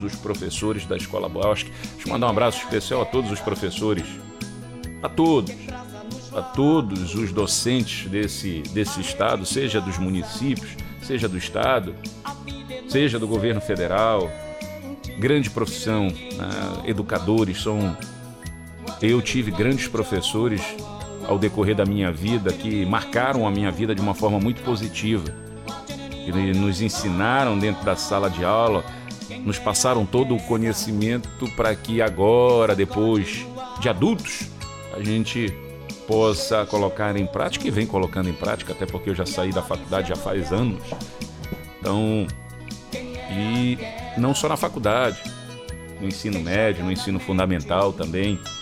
os professores da Escola Bausch. Deixa eu mandar um abraço especial a todos os professores, a todos os docentes desse estado, seja dos municípios, seja do estado, seja do governo federal. Grande profissão, né? Educadores são... Eu tive grandes professores ao decorrer da minha vida que marcaram a minha vida de uma forma muito positiva. E nos ensinaram dentro da sala de aula, nos passaram todo o conhecimento para que agora, depois de adultos, a gente possa colocar em prática, e vem colocando em prática, até porque eu já saí da faculdade já faz anos. Então, e não só na faculdade, no ensino médio, no ensino fundamental também.